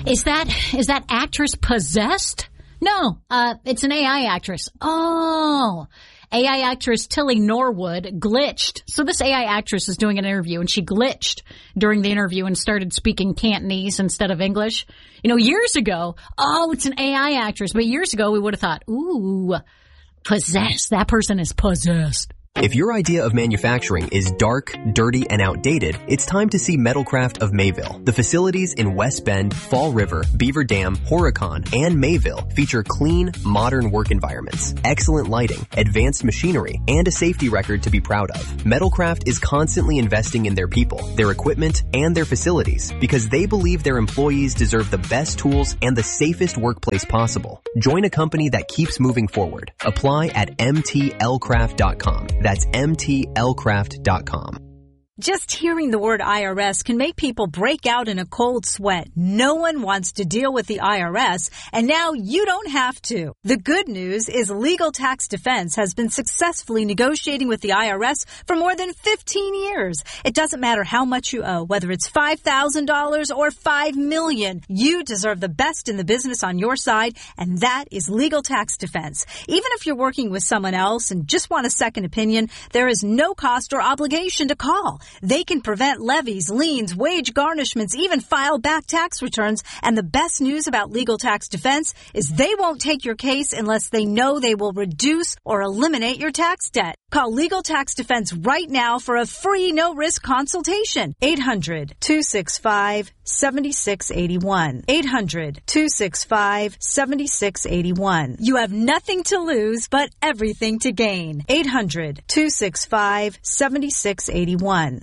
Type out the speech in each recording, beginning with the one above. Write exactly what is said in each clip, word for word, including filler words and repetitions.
Is that is that actress possessed? No, uh, it's an A I actress. Oh, A I actress Tilly Norwood glitched. So this A I actress is doing an interview, and she glitched during the interview and started speaking Cantonese instead of English. You know, years ago, oh, it's an A I actress. But years ago, we would have thought, ooh, possessed. That person is possessed. If your idea of manufacturing is dark, dirty, and outdated, it's time to see Metalcraft of Mayville. The facilities in West Bend, Fall River, Beaver Dam, Horicon, and Mayville feature clean, modern work environments, excellent lighting, advanced machinery, and a safety record to be proud of. Metalcraft is constantly investing in their people, their equipment, and their facilities because they believe their employees deserve the best tools and the safest workplace possible. Join a company that keeps moving forward. Apply at m t l craft dot com. That's m t l craft dot com. Just hearing the word I R S can make people break out in a cold sweat. No one wants to deal with the I R S, and now you don't have to. The good news is Legal Tax Defense has been successfully negotiating with the I R S for more than fifteen years. It doesn't matter how much you owe, whether it's five thousand dollars or five million dollars. You deserve the best in the business on your side, and that is Legal Tax Defense. Even if you're working with someone else and just want a second opinion, there is no cost or obligation to call. They can prevent levies, liens, wage garnishments, even file back tax returns. And the best news about Legal Tax Defense is they won't take your case unless they know they will reduce or eliminate your tax debt. Call Legal Tax Defense right now for a free no-risk consultation. eight hundred, two six five, seven six eight one. eight hundred, two six five, seven six eight one. You have nothing to lose but everything to gain. eight hundred, two six five, seven six eight one.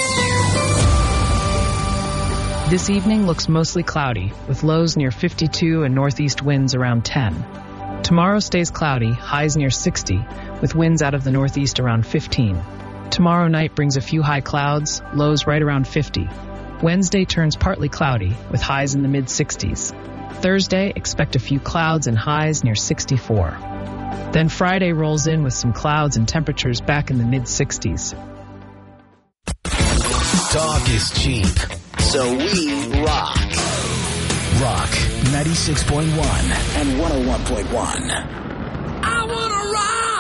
This evening looks mostly cloudy, with lows near fifty-two and northeast winds around ten. Tomorrow stays cloudy, highs near sixty, with winds out of the northeast around fifteen. Tomorrow night brings a few high clouds, lows right around fifty. Wednesday turns partly cloudy, with highs in the mid-sixties. Thursday, expect a few clouds and highs near sixty-four. Then Friday rolls in with some clouds and temperatures back in the mid-sixties. Talk is cheap, so we rock. Rock ninety-six point one and one oh one point one.